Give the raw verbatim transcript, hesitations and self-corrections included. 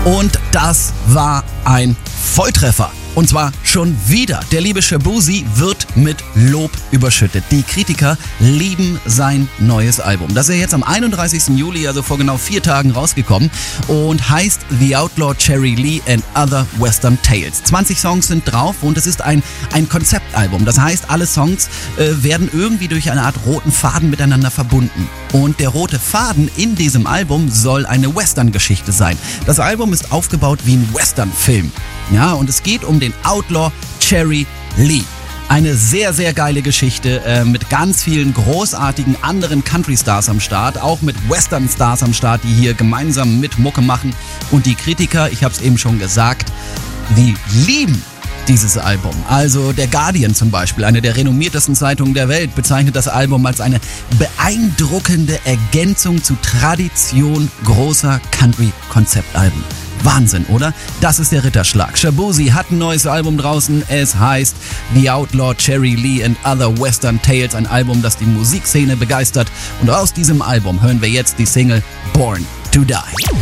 Und das war ein Volltreffer. Und zwar schon wieder. Der liebe Shaboozey wird mit Lob überschüttet. Die Kritiker lieben sein neues Album. Das ist ja jetzt am einunddreißigsten Juli, also vor genau vier Tagen rausgekommen und heißt The Outlaw Cherry Lee and Other Western Tales. zwanzig Songs sind drauf und es ist ein, ein Konzeptalbum. Das heißt, alle Songs äh, werden irgendwie durch eine Art roten Faden miteinander verbunden. Und der rote Faden in diesem Album soll eine Western-Geschichte sein. Das Album ist aufgebaut wie ein Western-Film. Ja, und es geht um den Outlaw Cherry Lee. Eine sehr, sehr geile Geschichte äh, mit ganz vielen großartigen anderen Country-Stars am Start, auch mit Western-Stars am Start, die hier gemeinsam mit Mucke machen. Und die Kritiker, ich habe es eben schon gesagt, die lieben dieses Album. Also der Guardian zum Beispiel, eine der renommiertesten Zeitungen der Welt, bezeichnet das Album als eine beeindruckende Ergänzung zu Tradition großer Country-Konzeptalben. Wahnsinn, oder? Das ist der Ritterschlag. Shaboozey hat ein neues Album draußen. Es heißt The Outlaw Cherry Lee and Other Western Tales. Ein Album, das die Musikszene begeistert. Und aus diesem Album hören wir jetzt die Single Born to Die.